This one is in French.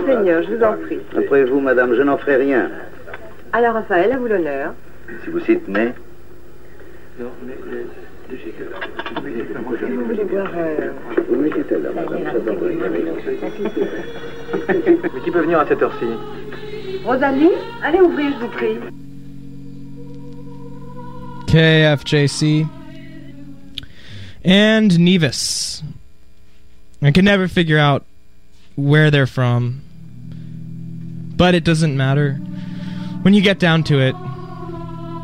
Monseigneur, je vous en prie. Après vous, madame, je n'en ferai rien. Alors, Raphaël, à vous l'honneur. Si vous s'y tenez. Non, mais... Si vous voulez boire... Oui, c'était là, madame. Mais qui peut venir à cette heure-ci? Rosalie, allez ouvrir, je vous prie. KFJC and Nevis. I can never figure out where they're from, but it doesn't matter. When you get down to it,